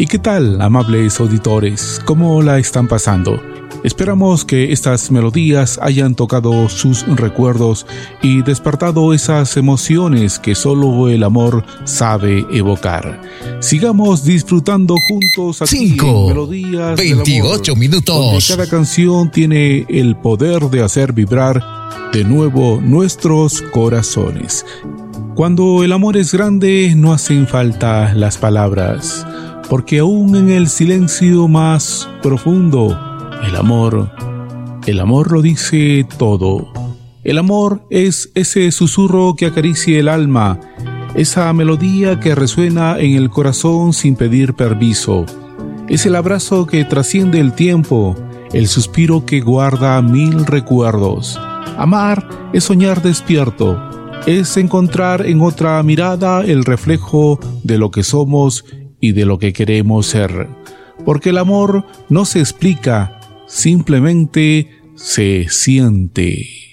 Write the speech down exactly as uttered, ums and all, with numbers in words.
¿Y qué tal, amables auditores? ¿Cómo la están pasando? Esperamos que estas melodías hayan tocado sus recuerdos y despertado esas emociones que solo el amor sabe evocar. Sigamos disfrutando juntos aquí Cinco, en Melodías veintiocho del Amor, minutos. donde cada canción tiene el poder de hacer vibrar de nuevo nuestros corazones. Cuando el amor es grande, no hacen falta las palabras, porque aún en el silencio más profundo, el amor, el amor lo dice todo. El amor es ese susurro que acaricia el alma, esa melodía que resuena en el corazón sin pedir permiso. Es el abrazo que trasciende el tiempo, el suspiro que guarda mil recuerdos. Amar es soñar despierto, es encontrar en otra mirada el reflejo de lo que somos y de lo que queremos ser. Porque el amor no se explica, simplemente se siente.